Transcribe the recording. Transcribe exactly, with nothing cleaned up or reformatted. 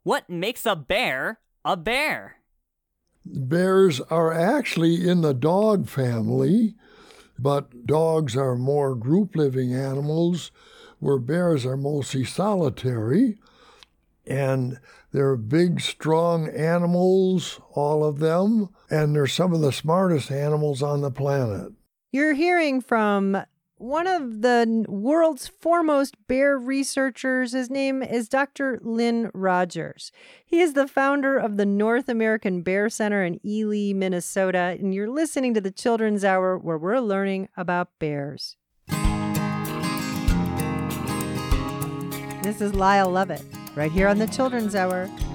What makes a bear a bear? Bears are actually in the dog family, but dogs are more group-living animals, where bears are mostly solitary. And they're big, strong animals, all of them, and they're some of the smartest animals on the planet. You're hearing from one of the world's foremost bear researchers. His name is Doctor Lynn Rogers. He is the founder of the North American Bear Center in Ely, Minnesota, and you're listening to the Children's Hour, where we're learning about bears. This is Lyle Lovett, right here on the Children's Hour.